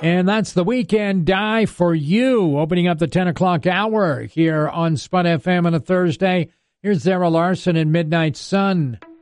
And that's the Weekend Die for You, opening up the 10 o'clock hour here on Spud FM on a Thursday. Here's Zara Larson and Midnight Sun.